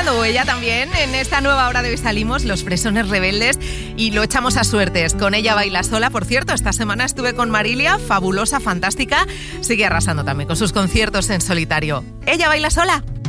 escuchando Huella también. En esta nueva hora de hoy salimos los Fresones Rebeldes y lo echamos a suertes. Con Ella Baila Sola, por cierto, esta semana estuve con Marilia, fabulosa, fantástica. Sigue arrasando también con sus conciertos en solitario. Ella Baila Sola.